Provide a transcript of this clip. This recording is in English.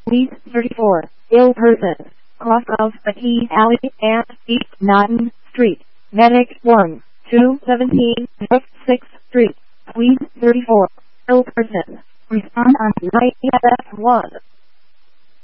Suite 34, ill person, cross of the Key Alley and East Notton Street, Medic 1, 217 North 6th Street, Suite 34, ill person, respond on IFF 1.